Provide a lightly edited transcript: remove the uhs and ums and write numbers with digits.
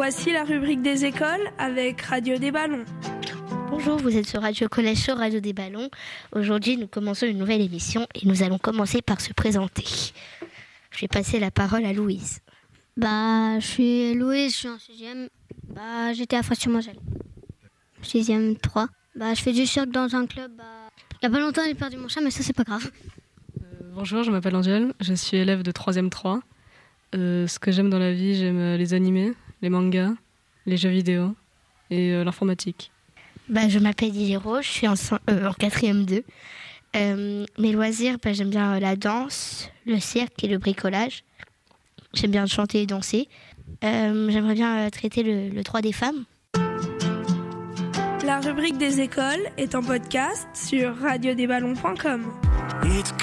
Voici la rubrique des écoles avec Radio des Ballons. Bonjour, vous êtes sur Radio Collège, sur Radio des Ballons. Aujourd'hui, nous commençons une nouvelle émission et nous allons commencer par se présenter. Je vais passer la parole à Louise. Je suis Louise, je suis en 6e. J'étais à Fos-sur-Moselle. 6e 3. Je fais du cirque dans un club. Il n'y a pas longtemps, j'ai perdu mon chat, mais ça, c'est pas grave. Bonjour, je m'appelle Angèle, je suis élève de 3e 3. Ce que j'aime dans la vie, j'aime les animés, les mangas, les jeux vidéo et l'informatique. Je m'appelle Diliro, je suis en 4e 2. Mes loisirs, j'aime bien la danse, le cirque et le bricolage. J'aime bien chanter et danser. J'aimerais bien traiter le droit des femmes. La rubrique des écoles est en podcast sur radiodesballons.com.